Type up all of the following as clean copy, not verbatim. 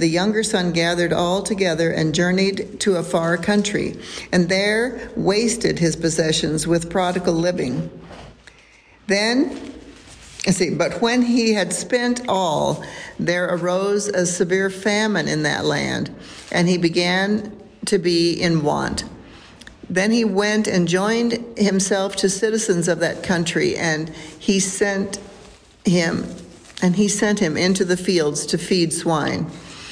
the younger son gathered all together and journeyed to a far country, and there wasted his possessions with prodigal living. But when he had spent all, there arose a severe famine in that land, and he began to be in want. Then he went and joined himself to citizens of that country, and he sent him into the fields to feed swine.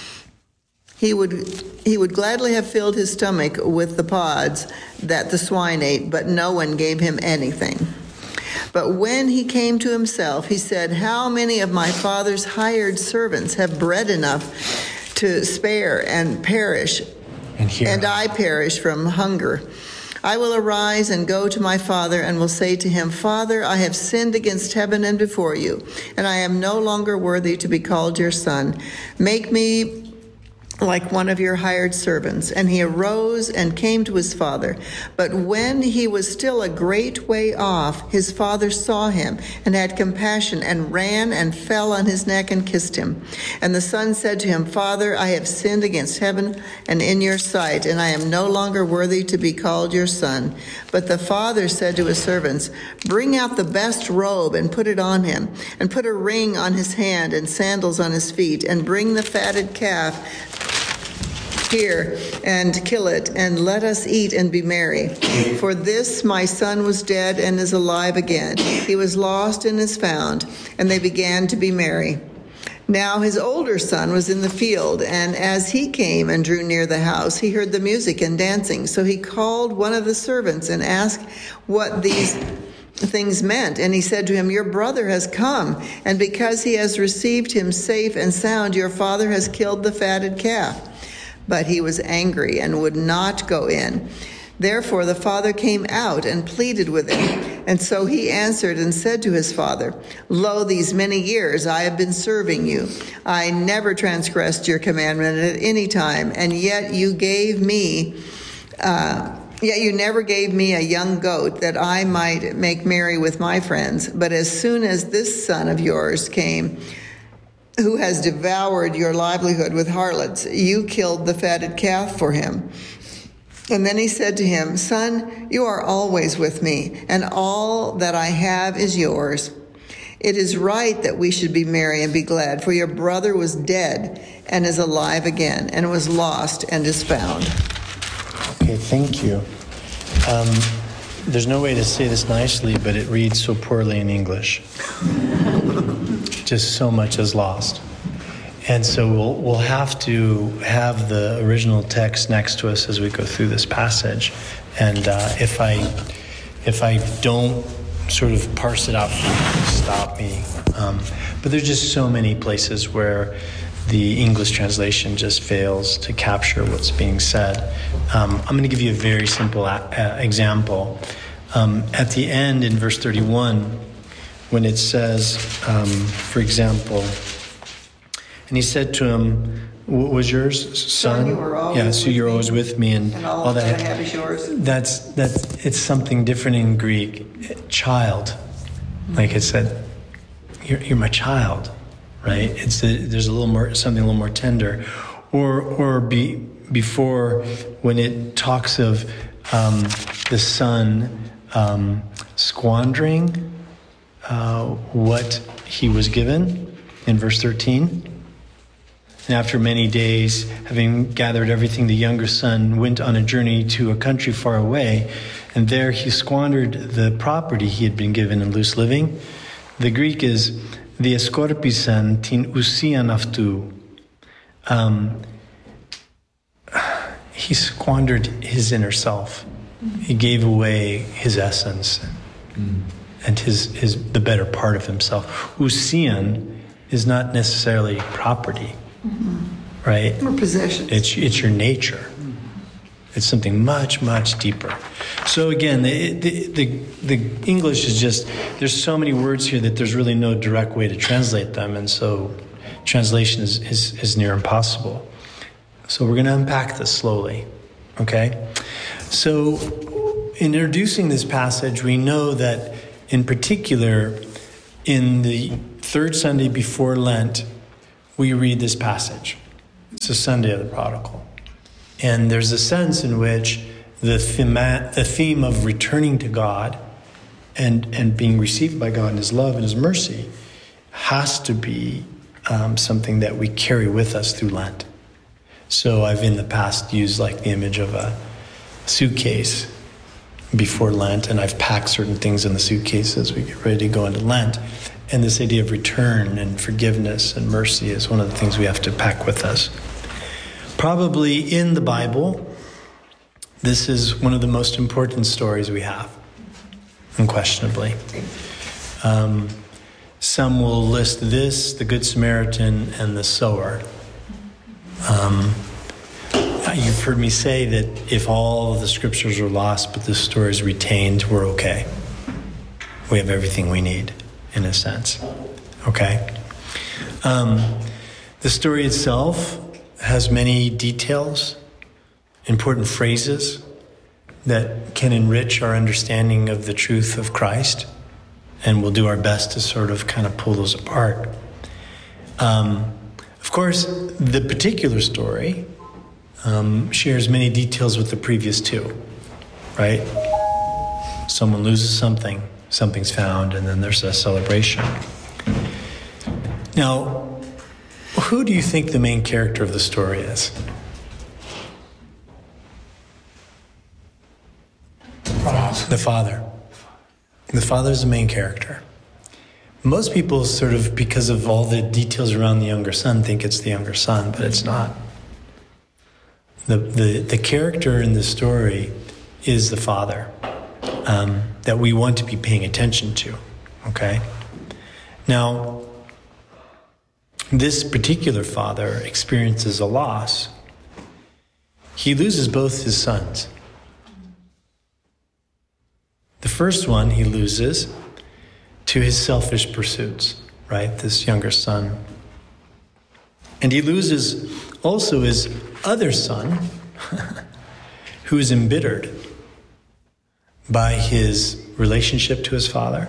He would gladly have filled his stomach with the pods that the swine ate, but no one gave him anything. But when he came to himself, he said, "How many of my father's hired servants have bread enough to spare and perish, and I perish from hunger? I will arise and go to my father and will say to him, 'Father, I have sinned against heaven and before you, and I am no longer worthy to be called your son. Make me like one of your hired servants.' And he arose and came to his father. But when he was still a great way off, his father saw him and had compassion and ran and fell on his neck and kissed him. And the son said to him, 'Father, I have sinned against heaven and in your sight, and I am no longer worthy to be called your son.' But the father said to his servants, 'Bring out the best robe and put it on him, and put a ring on his hand and sandals on his feet, and bring the fatted calf here and kill it, and let us eat and be merry. For this my son was dead and is alive again. He was lost and is found.' And they began to be merry. Now his older son was in the field, and as he came and drew near the house, he heard the music and dancing. So he called one of the servants and asked what these things meant. And he said to him, 'Your brother has come, and because he has received him safe and sound, your father has killed the fatted calf.' But he was angry and would not go in. Therefore the father came out and pleaded with him. And so he answered and said to his father, 'Lo, these many years I have been serving you. I never transgressed your commandment at any time, and yet you never gave me a young goat that I might make merry with my friends. But as soon as this son of yours came, who has devoured your livelihood with harlots, you killed the fatted calf for him.' And then he said to him, 'Son, you are always with me, and all that I have is yours. It is right that we should be merry and be glad, for your brother was dead and is alive again, and was lost and is found.'" Okay, thank you. There's no way to say this nicely, but it reads so poorly in English. Just so much is lost. And so we'll have to have the original text next to us as we go through this passage. And if I don't sort of parse it out, stop me. But there's just so many places where the English translation just fails to capture what's being said. I'm going to give you a very simple example. At the end in verse 31, when it says, for example, and he said to him, "What was yours, son? You were always yeah, so you're me, always with me, and all that I have is yours." That's it's something different in Greek. Child, like it said, you're my child, right? There's a little more, something a little more tender, before when it talks of the son squandering what he was given in verse 13. And after many days, having gathered everything, the younger son went on a journey to a country far away, and there he squandered the property he had been given in loose living. The Greek is diaskorpisan tin usian aftu. He squandered his inner self. He gave away his essence and the better part of himself. Usian is not necessarily property, right? Or possessions. It's your nature. It's something much, much deeper. So again, the English is just, there's so many words here that there's really no direct way to translate them, and so translation is near impossible. So we're going to unpack this slowly, okay? So in introducing this passage, we know that in particular, in the third Sunday before Lent, we read this passage. It's the Sunday of the prodigal. And there's a sense in which the theme of returning to God and being received by God in his love and his mercy has to be something that we carry with us through Lent. So I've in the past used like the image of a suitcase before Lent, and I've packed certain things in the suitcase as we get ready to go into Lent. And this idea of return and forgiveness and mercy is one of the things we have to pack with us. Probably in the Bible, this is one of the most important stories we have, unquestionably. Some will list this, the Good Samaritan, and the sower. You've heard me say that if all of the scriptures are lost but this story is retained, we're okay. We have everything we need, in a sense. Okay? The story itself has many details, important phrases that can enrich our understanding of the truth of Christ, and we'll do our best to sort of kind of pull those apart. Of course, the particular story shares many details with the previous two, right? Someone loses something, something's found, and then there's a celebration. Now, who do you think the main character of the story is? The father. The father is the main character. Most people sort of, because of all the details around the younger son, think it's the younger son, but it's not. The character in the story is the father that we want to be paying attention to, okay? Now, this particular father experiences a loss. He loses both his sons. The first one he loses to his selfish pursuits, right? This younger son. And he loses also his other son, who is embittered by his relationship to his father,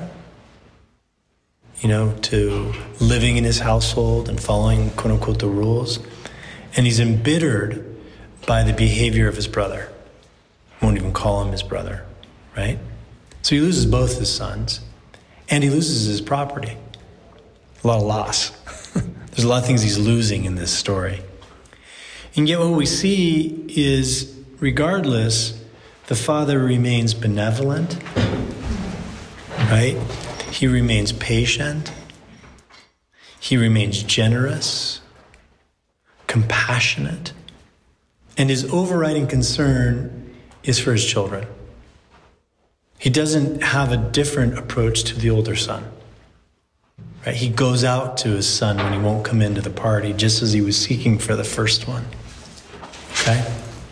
to living in his household and following, quote unquote, the rules. And he's embittered by the behavior of his brother. Won't even call him his brother, right? So he loses both his sons, and he loses his property. A lot of loss. There's a lot of things he's losing in this story. And yet what we see is, regardless, the father remains benevolent, right? He remains patient. He remains generous, compassionate, and his overriding concern is for his children. He doesn't have a different approach to the older son. Right? He goes out to his son when he won't come into the party, just as he was seeking for the first one. Okay?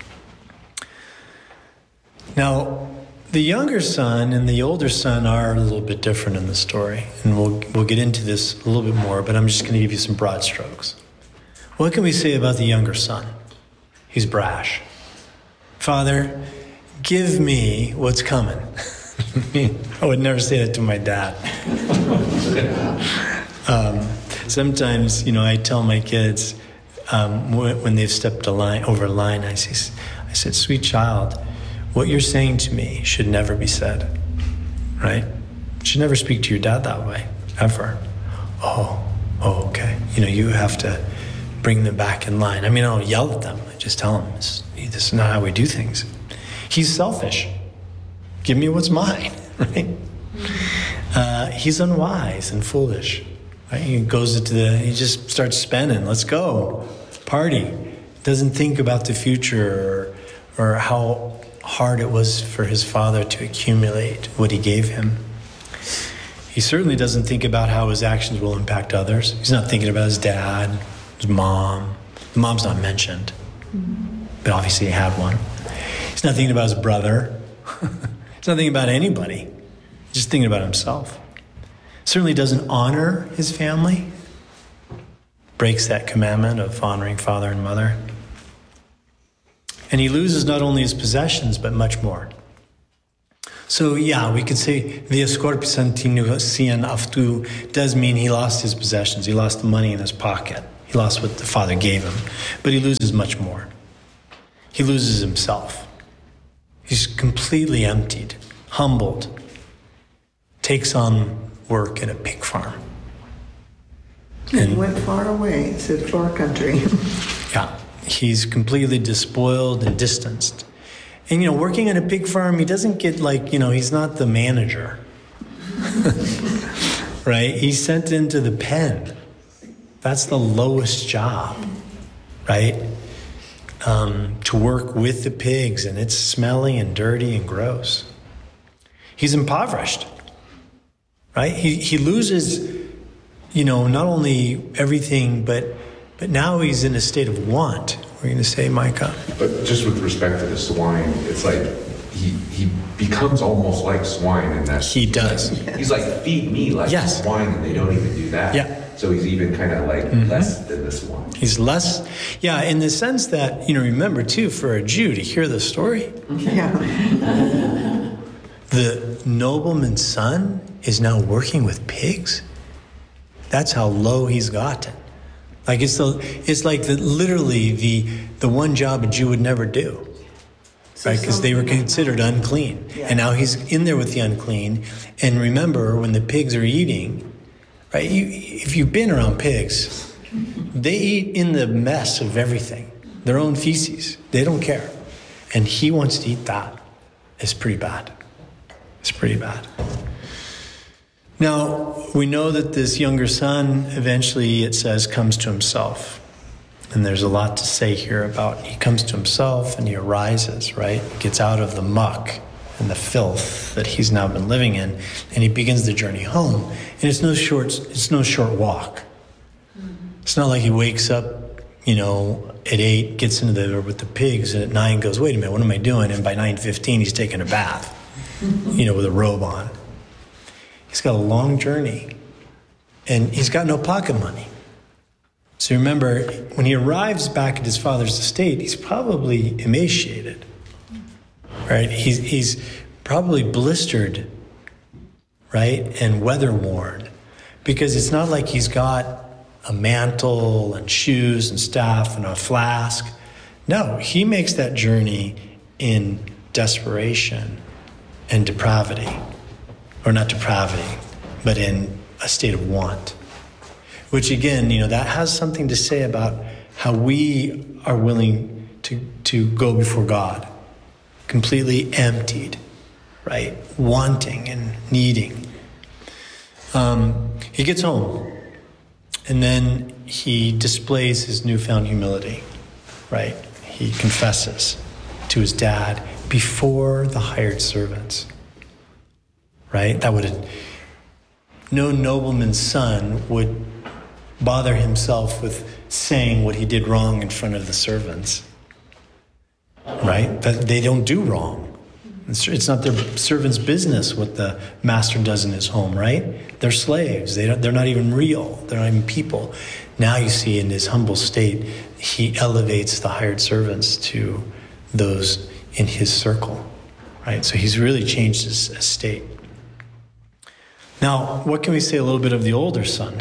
Now, the younger son and the older son are a little bit different in the story, and we'll get into this a little bit more, but I'm just going to give you some broad strokes. What can we say about the younger son? He's brash. Father, give me what's coming. I would never say that to my dad. Sometimes, I tell my kids when they've stepped over a line, I said, sweet child, what you're saying to me should never be said, right? You should never speak to your dad that way, ever. Oh, okay. You have to bring them back in line. I don't yell at them. I just tell them, this is not how we do things. He's selfish. Give me what's mine, right? He's unwise and foolish. Right? He just starts spending. Let's go. Party. Doesn't think about the future or how hard it was for his father to accumulate what he gave him. He certainly doesn't think about how his actions will impact others. He's not thinking about his dad, his mom. The mom's not mentioned, but obviously he had one. He's not thinking about his brother. He's not thinking about anybody. He's just thinking about himself. Certainly doesn't honor his family. Breaks that commandment of honoring father and mother. And he loses not only his possessions, but much more. So yeah, we could say Viascorpisantinu sian aftu does mean he lost his possessions. He lost the money in his pocket. He lost what the Father gave him. But he loses much more. He loses himself. He's completely emptied, humbled, takes on work at a pig farm. And went far away, said far country. Yeah, he's completely despoiled and distanced. And, working at a pig farm, he doesn't get he's not the manager. Right? He's sent into the pen. That's the lowest job, right? To work with the pigs, and it's smelly and dirty and gross. He's impoverished, right? He loses, not only everything, but now he's in a state of want. We're going to say, Micah. But just with respect to the swine, it's like he becomes almost like swine in that. He does. He's like, feed me like swine, and they don't even do that. Yeah. So he's even kind of like less than the swine. He's less, in the sense that, remember too, for a Jew to hear the story. Yeah. The nobleman's son is now working with pigs. That's how low he's gotten. Like literally the one job a Jew would never do. Right, because they were considered unclean. Yeah. And now he's in there with the unclean. And remember, when the pigs are eating, right, if you've been around pigs, they eat in the mess of everything, their own feces. They don't care. And he wants to eat that. It's pretty bad. It's pretty bad. Now, we know that this younger son eventually, it says, comes to himself. And there's a lot to say here about he comes to himself and he arises, right? Gets out of the muck and the filth that he's now been living in, and he begins the journey home. And it's no short walk. It's not like he wakes up, at 8, gets into with the pigs, and at 9 goes, wait a minute, what am I doing? And by 9:15, he's taking a bath, with a robe on. He's got a long journey, and he's got no pocket money. So remember, when he arrives back at his father's estate, he's probably emaciated, right? He's probably blistered, right, and weather-worn, because it's not like he's got a mantle and shoes and staff and a flask. No, he makes that journey in desperation and depravity, or not depravity, but in a state of want. Which again, that has something to say about how we are willing to go before God, completely emptied, right? Wanting and needing. He gets home, and then he displays his newfound humility, right? He confesses to his dad before the hired servants, right? No nobleman's son would bother himself with saying what he did wrong in front of the servants, right? That they don't do wrong. It's not their servant's business what the master does in his home, right? They're slaves. They're not even real. They're not even people. Now you see in his humble state, he elevates the hired servants to those in his circle, right? So he's really changed his estate. Now, what can we say a little bit of the older son?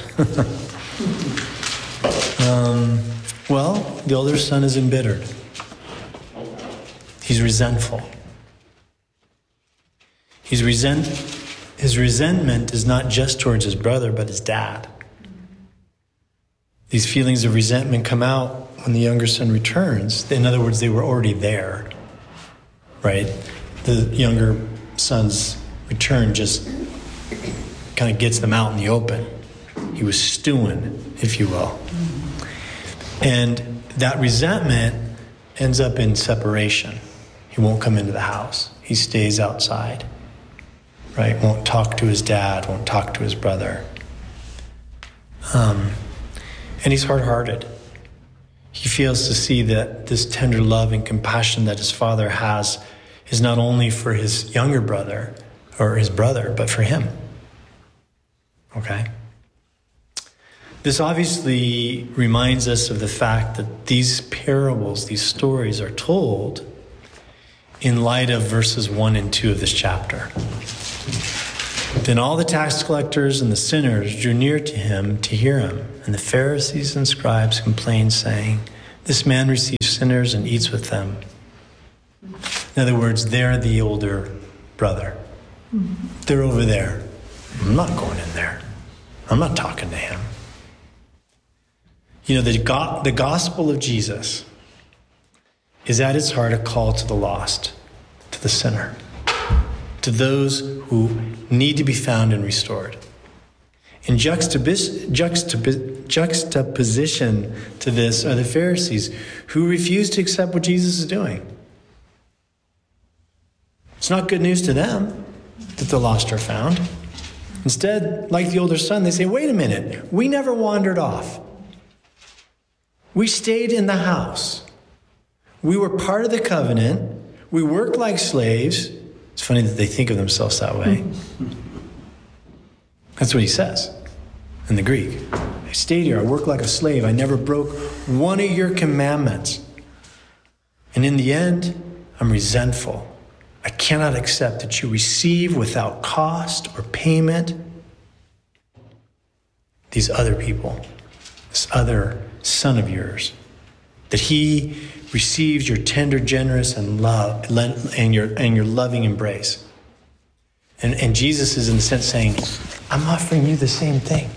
The older son is embittered. He's resentful. His resentment is not just towards his brother, but his dad. These feelings of resentment come out when the younger son returns. In other words, they were already there, right? The younger son's return just kind of gets them out in the open. He was stewing, if you will. And that resentment ends up in separation. He won't come into the house. He stays outside, right? Won't talk to his dad, won't talk to his brother. And he's hard-hearted. He fails to see that this tender love and compassion that his father has is not only for his younger brother or his brother, but for him. Okay? This obviously reminds us of the fact that these parables, these stories are told in light of verses 1 and 2 of this chapter. Then all the tax collectors and the sinners drew near to him to hear him. And the Pharisees and scribes complained, saying, "This man receives sinners and eats with them." In other words, they're the older brother. They're over there. I'm not going in there. I'm not talking to him. You know, the gospel of Jesus is at its heart a call to the lost, to the sinner, to those who need to be found and restored. In juxtaposition to this are the Pharisees, who refuse to accept what Jesus is doing. It's not good news to them that the lost are found. Instead, like the older son, they say, wait a minute, we never wandered off. We stayed in the house. We were part of the covenant. We worked like slaves. It's funny that they think of themselves that way. That's what he says in the Greek. I stayed here. I worked like a slave. I never broke one of your commandments. And in the end, I'm resentful. I cannot accept that you receive without cost or payment these other people, this other son of yours, that he receives your tender, generous, and love, and your loving embrace. And Jesus is in a sense saying, I'm offering you the same thing.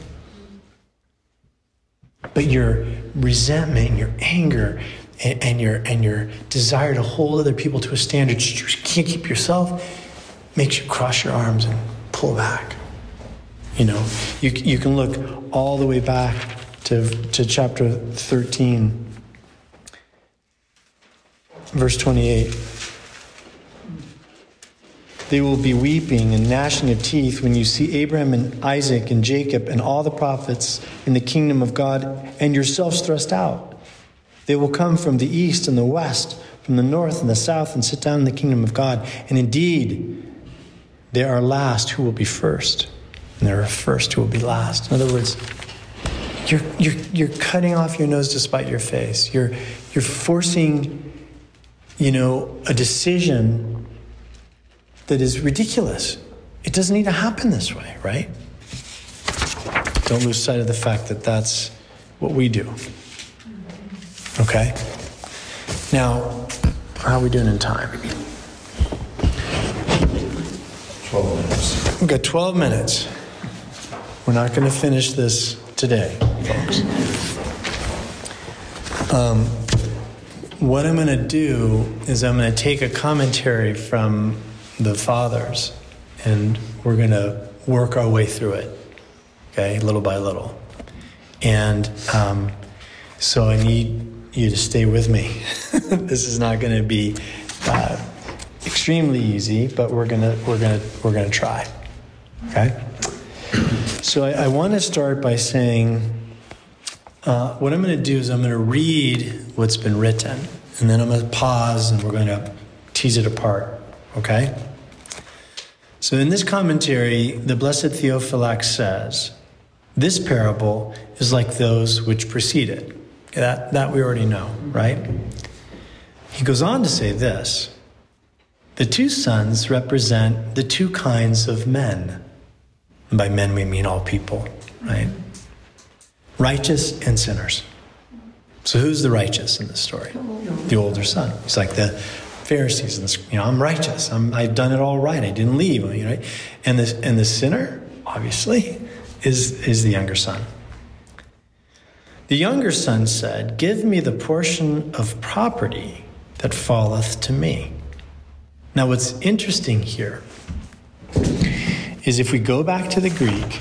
But your resentment, your anger, and your desire to hold other people to a standard you can't keep yourself makes you cross your arms and pull back. You know, you can look all the way back to chapter 13, verse 28. They will be weeping and gnashing of teeth when you see Abraham and Isaac and Jacob and all the prophets in the kingdom of God and yourselves thrust out. They will come from the east and the west, from the north and the south, and sit down in the kingdom of God. And indeed, there are last who will be first, and there are first who will be last. In other words, you're cutting off your nose to spite your face. You're forcing, a decision that is ridiculous. It doesn't need to happen this way, right? Don't lose sight of the fact that that's what we do. Okay? Now, how are we doing in time? 12 minutes. We've got 12 minutes. We're not going to finish this today, folks. What I'm going to do is I'm going to take a commentary from the fathers, and we're going to work our way through it, okay, little by little. And so I need you to stay with me. This is not going to be extremely easy, but we're gonna try. Okay. So I want to start by saying what I'm going to do is I'm going to read what's been written, and then I'm going to pause and we're going to tease it apart. Okay. So in this commentary, the Blessed Theophylact says, this parable is like those which preceded. That we already know, right? He goes on to say this. The two sons represent the two kinds of men. And by men, we mean all people, right? Righteous and sinners. So who's the righteous in this story? The older son. He's like the Pharisees. I'm righteous. I've done it all right. I didn't leave. Right? And the sinner, obviously, is the younger son. The younger son said, give me the portion of property that falleth to me. Now what's interesting here is if we go back to the Greek,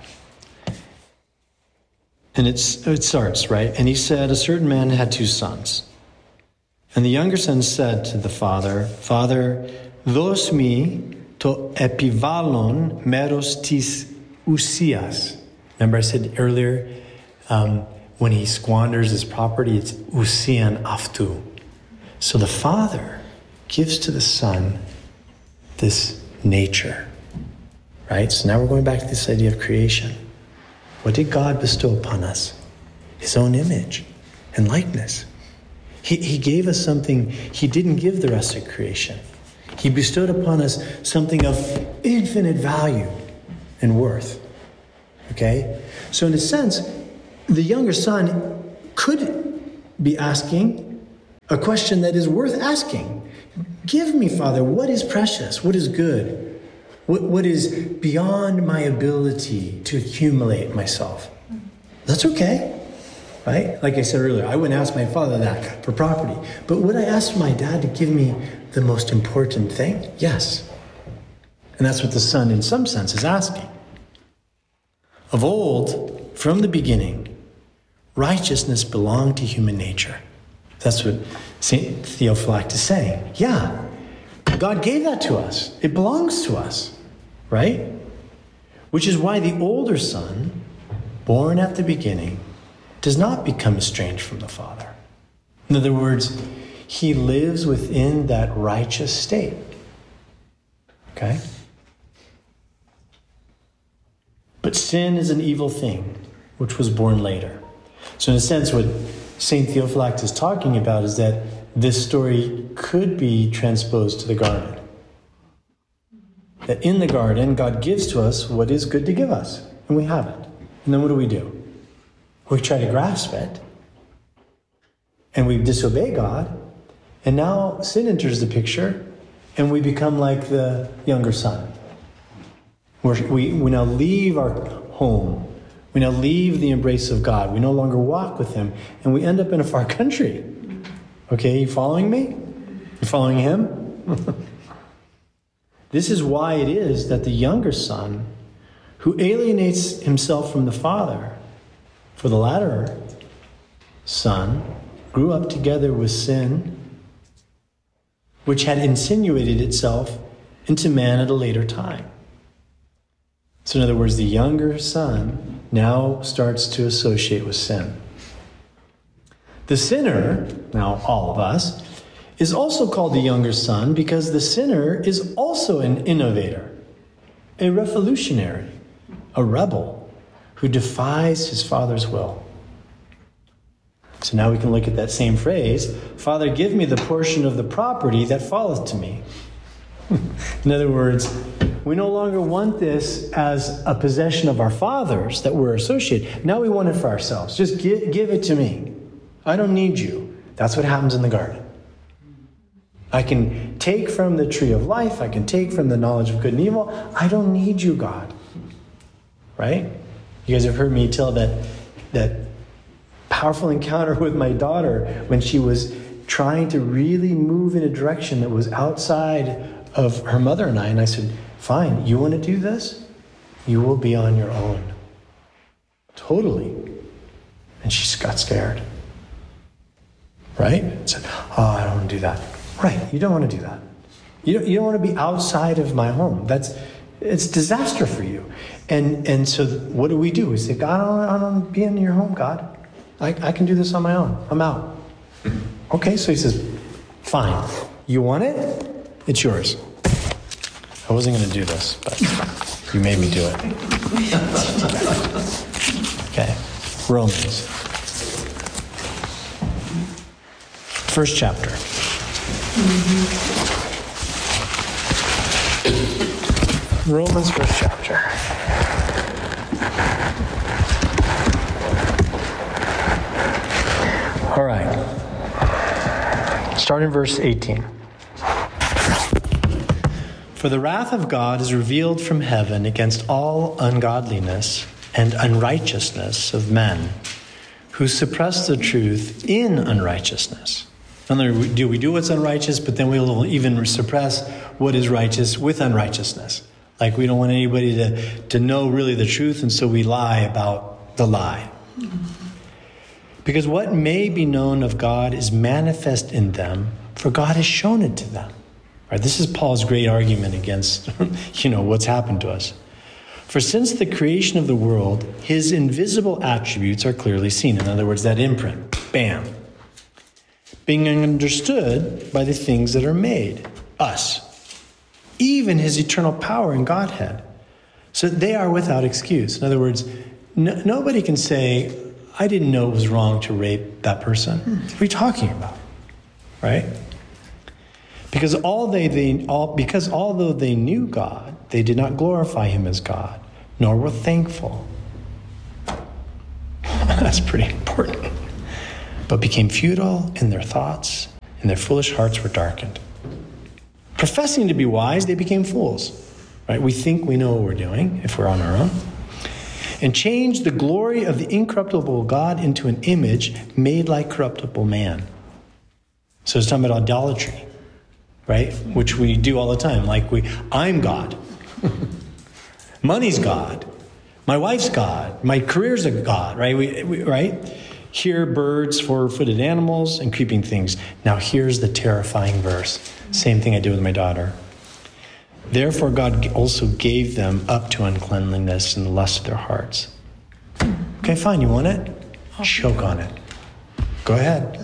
and it starts, right? And he said, a certain man had two sons. And the younger son said to the father, Father, dos mi to epivalon meros tis ousias. Remember I said earlier, when he squanders his property, it's ousian aftu. So the father gives to the son this nature, right? So now we're going back to this idea of creation. What did God bestow upon us? His own image and likeness. He gave us something he didn't give the rest of creation. He bestowed upon us something of infinite value, and worth. Okay? So in a sense, the younger son could be asking a question that is worth asking. Give me, Father, what is precious? What is good? What is beyond my ability to accumulate myself? That's okay. Right? Like I said earlier, I wouldn't ask my father that for property. But would I ask my dad to give me the most important thing? Yes. And that's what the son, in some sense, is asking. Of old, from the beginning, righteousness belonged to human nature. That's what St. Theophylact is saying. Yeah, God gave that to us. It belongs to us, right? Which is why the older son, born at the beginning, does not become estranged from the Father. In other words, he lives within that righteous state. Okay? But sin is an evil thing, which was born later. So in a sense, what St. Theophylact is talking about is that this story could be transposed to the garden. That in the garden, God gives to us what is good to give us, and we have it. And then what do? We try to grasp it, and we disobey God, and now sin enters the picture, and we become like the younger son. We now leave our home. We now leave the embrace of God. We no longer walk with him, and we end up in a far country. Okay, you following me? You following him? This is why it is that the younger son, who alienates himself from the father, for the latter son grew up together with sin, which had insinuated itself into man at a later time. So in other words, the younger son now starts to associate with sin. The sinner, now all of us, is also called the younger son because the sinner is also an innovator, a revolutionary, a rebel who defies his father's will. So now we can look at that same phrase, Father, give me the portion of the property that falleth to me. In other words, we no longer want this as a possession of our fathers that we're associated. Now we want it for ourselves. Just give it to me. I don't need you. That's what happens in the garden. I can take from the tree of life. I can take from the knowledge of good and evil. I don't need you, God. Right? You guys have heard me tell that powerful encounter with my daughter when she was trying to really move in a direction that was outside of her mother and I. And I said, fine, you want to do this? You will be on your own. Totally. And she got scared. Right? Said, oh, I don't want to do that. Right, you don't want to do that. You don't want to be outside of my home. It's disaster for you. And so what do? We say, God, I don't want to be in your home, God. I can do this on my own. I'm out. Okay, so he says, fine. You want it? It's yours. I wasn't going to do this, but you made me do it. Okay, Romans. First chapter. Romans first chapter. All right. Start in verse 18. For the wrath of God is revealed from heaven against all ungodliness and unrighteousness of men who suppress the truth in unrighteousness. In other words, we do what's unrighteous, but then we'll even suppress what is righteous with unrighteousness. Like we don't want anybody to know really the truth, and so we lie about the lie. Because what may be known of God is manifest in them, for God has shown it to them. Right? This is Paul's great argument against, what's happened to us. For since the creation of the world, his invisible attributes are clearly seen. In other words, that imprint, bam. Being understood by the things that are made, us. Even his eternal power and Godhead. So they are without excuse. In other words, nobody can say, I didn't know it was wrong to rape that person. What are you talking about? Right? Because although they knew God, they did not glorify him as God, nor were thankful. That's pretty important. But became futile in their thoughts, and their foolish hearts were darkened. Professing to be wise, they became fools. Right? We think we know what we're doing if we're on our own. And changed the glory of the incorruptible God into an image made like corruptible man. So it's talking about idolatry, right? Which we do all the time. Like I'm God. Money's God. My wife's God. My career's a God, right? Right? Here, birds, four-footed animals, and creeping things. Now here's the terrifying verse. Same thing I did with my daughter. Therefore, God also gave them up to uncleanliness and the lust of their hearts. Okay, fine. You want it? Choke on it. Go ahead.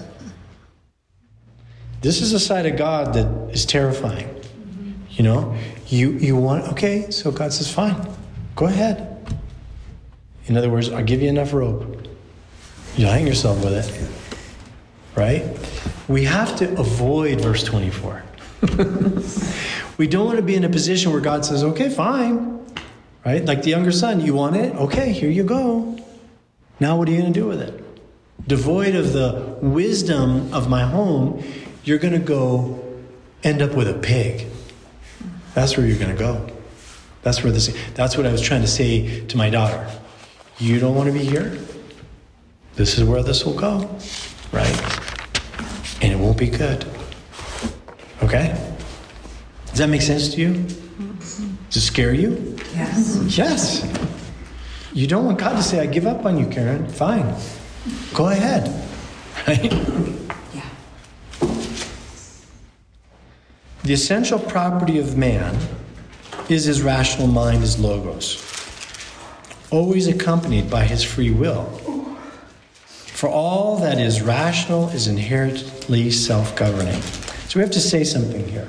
This is a side of God that is terrifying. You know, you want, okay, so God says, fine, go ahead. In other words, I'll give you enough rope. You'll hang yourself with it. Right? We have to avoid verse 24. We don't want to be in a position where God says, okay, fine. Right? Like the younger son, you want it? Okay, here you go. Now what are you going to do with it? Devoid of the wisdom of my home, you're going to go end up with a pig. That's where you're going to go. That's what I was trying to say to my daughter. You don't want to be here? This is where this will go. Right? And it won't be good. Okay? Does that make sense to you? Does it scare you? Yes. Yes. You don't want God to say, I give up on you, Karen. Fine. Go ahead. Right? Yeah. The essential property of man is his rational mind, his logos, always accompanied by his free will. For all that is rational is inherently self-governing. So we have to say something here.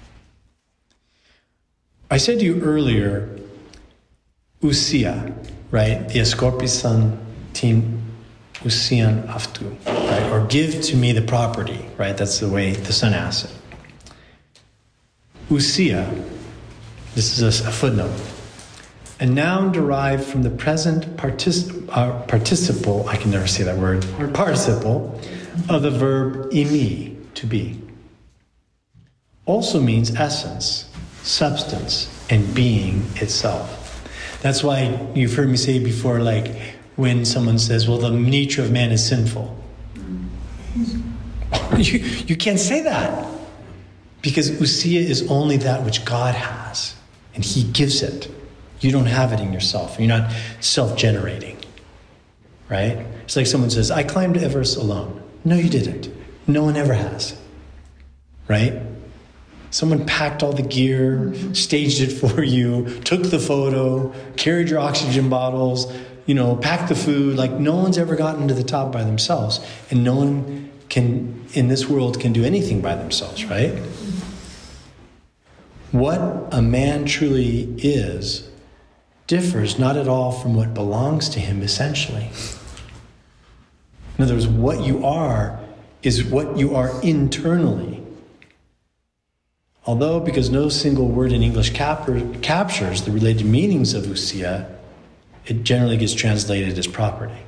I said to you earlier, ousia, right? The Escorpisan team ousian aftu, right? Or give to me the property, right? That's the way the son asks it. Ousia, this is a footnote. A noun derived from the present participle, I can never say that word, participle of the verb imi, to be. Also means essence, substance, and being itself. That's why you've heard me say before, like when someone says, well, the nature of man is sinful. You can't say that. Because ousia is only that which God has, and he gives it. You don't have it in yourself. You're not self-generating, right? It's like someone says, I climbed Everest alone. No, you didn't. No one ever has, right? Someone packed all the gear, staged it for you, took the photo, carried your oxygen bottles, packed the food. Like no one's ever gotten to the top by themselves. And no one in this world can do anything by themselves, right? What a man truly is differs not at all from what belongs to him essentially. In other words, what you are is what you are internally. Although, because no single word in English captures the related meanings of ousia, it generally gets translated as property.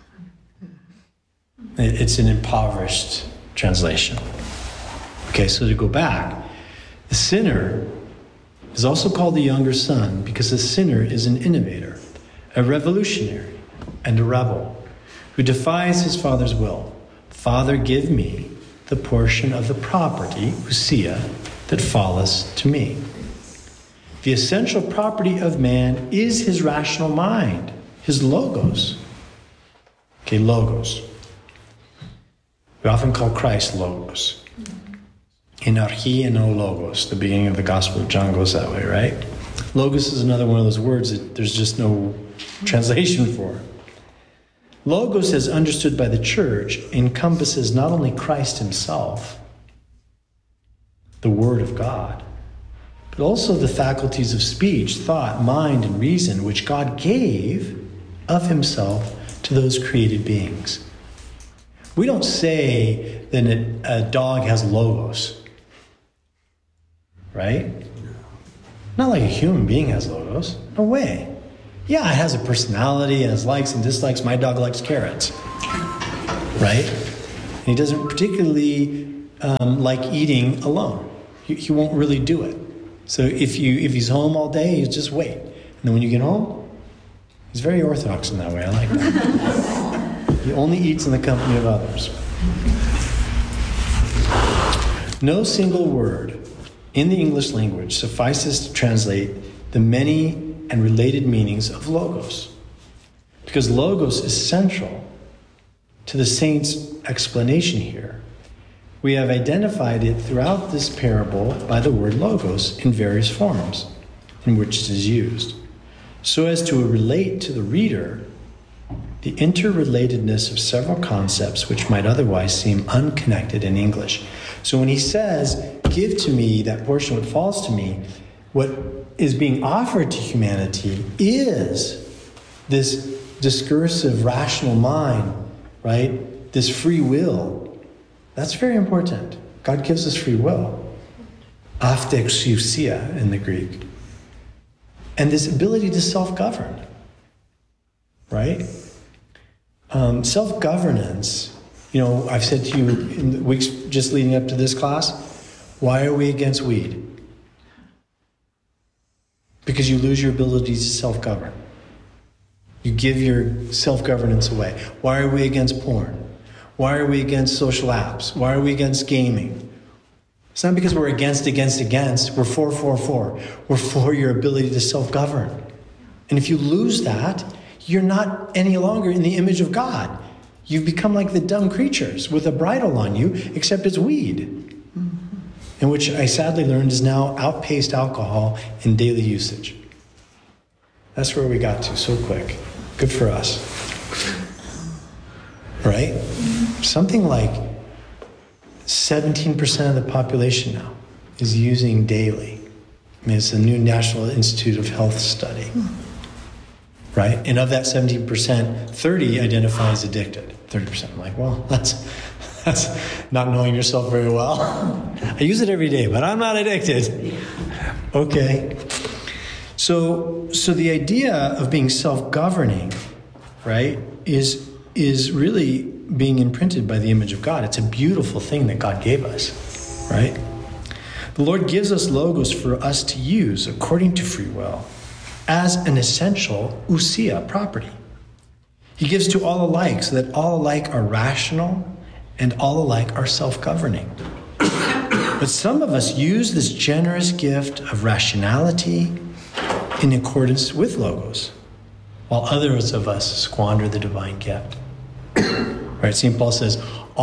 It's an impoverished translation. Okay, so to go back, the sinner is also called the younger son because the sinner is an innovator, a revolutionary, and a rebel who defies his father's will. Father, give me the portion of the property, ousia, that falleth to me. The essential property of man is his rational mind, his logos. Okay, logos. We often call Christ logos. In archi and o logos, the beginning of the Gospel of John goes that way, right? Logos is another one of those words that there's just no translation for. Logos, as understood by the church, encompasses not only Christ himself, the Word of God, but also the faculties of speech, thought, mind, and reason, which God gave of himself to those created beings. We don't say that a dog has logos, right? Not like a human being has logos. No way. Yeah, it has a personality, it has likes and dislikes. My dog likes carrots, right? And he doesn't particularly like eating alone. He won't really do it. So if he's home all day, you just wait. And then when you get home, he's very orthodox in that way. I like that. He only eats in the company of others. No single word in the English language suffices to translate the many and related meanings of logos. Because logos is central to the saint's explanation here. We have identified it throughout this parable by the word logos in various forms in which it is used, so as to relate to the reader the interrelatedness of several concepts which might otherwise seem unconnected in English. So when he says, give to me that portion what falls to me, what is being offered to humanity is this discursive, rational mind, right? This free will. That's very important. God gives us free will. Αυτεξουσία in the Greek. And this ability to self-govern, right? Self-governance, I've said to you in the weeks just leading up to this class, why are we against weed? Because you lose your ability to self-govern. You give your self-governance away. Why are we against porn? Why are we against social apps? Why are we against gaming? It's not because we're against. We're for. We're for your ability to self-govern. And if you lose that, you're not any longer in the image of God. You become like the dumb creatures with a bridle on you, except it's weed. And which I sadly learned is now outpaced alcohol in daily usage. That's where we got to so quick. Good for us. Right? Something like 17% of the population now is using daily. I mean, it's a new National Institute of Health study. Right? And of that 17%, 30 identify as addicted. 30%. I'm like, well, that's not knowing yourself very well. I use it every day, but I'm not addicted. Okay. So the idea of being self-governing, right, is really being imprinted by the image of God. It's a beautiful thing that God gave us, right? The Lord gives us logos for us to use according to free will as an essential ousia property. He gives to all alike so that all alike are rational and all alike are self-governing. But some of us use this generous gift of rationality in accordance with logos, while others of us squander the divine gift. Right? St. Paul says,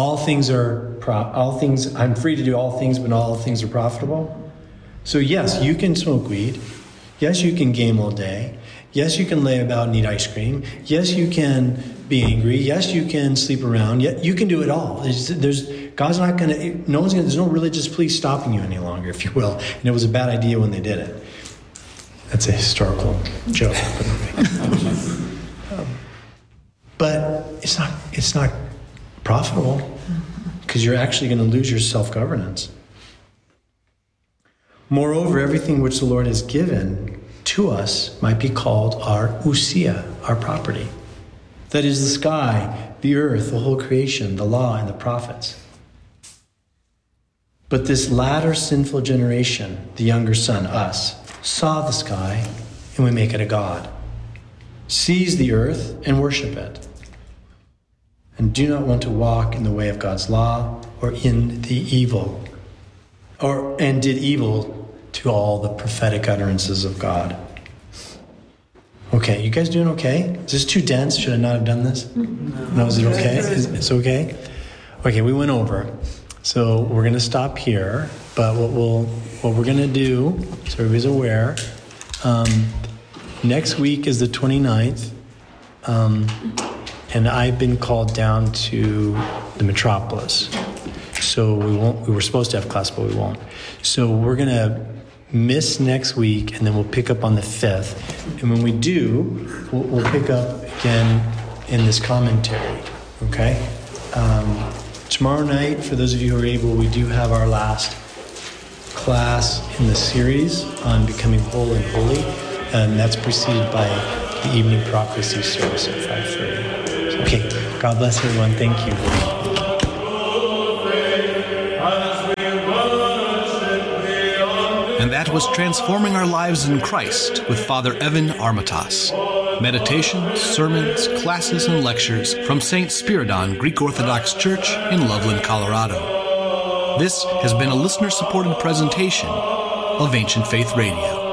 I'm free to do all things, but not all things are profitable. So yes, you can smoke weed. Yes, you can game all day. Yes, you can lay about and eat ice cream. Yes, you can be angry. Yes, you can sleep around. You can do it all. There's no religious police stopping you any longer, if you will. And it was a bad idea when they did it. That's a historical joke. But it's not profitable because you're actually going to lose your self-governance. Moreover, everything which the Lord has given to us might be called our ousia, our property. That is the sky, the earth, the whole creation, the law, and the prophets. But this latter sinful generation, the younger son, us, saw the sky and we make it a god, sees the earth and worship it, and do not want to walk in the way of God's law or in the evil, and did evil to all the prophetic utterances of God. Okay, you guys doing okay? Is this too dense? Should I not have done this? No, is it okay? It's okay? Okay, we went over. So we're going to stop here, but what we're going to do, so everybody's aware, next week is the 29th, and I've been called down to the metropolis. So we were supposed to have class, but we won't. So we're going to miss next week, and then we'll pick up on the 5th. And when we do, we'll pick up again in this commentary, okay? Tomorrow night, for those of you who are able, we do have our last class in the series on becoming whole and holy, and that's preceded by the evening prophecy service at 5:30. Okay, God bless everyone. Thank you. And that was Transforming Our Lives in Christ with Father Evan Armatas. Meditations, sermons, classes, and lectures from St. Spiridon Greek Orthodox Church in Loveland, Colorado. This has been a listener-supported presentation of Ancient Faith Radio.